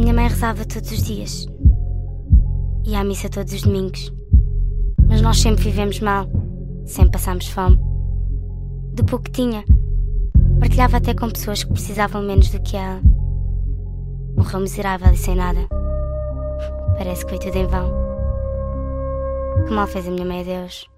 minha mãe rezava todos os dias. Ia à missa todos os domingos. Mas nós sempre vivemos mal. Sempre passámos fome. Do pouco que tinha, partilhava até com pessoas que precisavam menos do que ela. Morreu miserável e sem nada. Parece que foi tudo em vão. Que mal fez a minha mãe a Deus.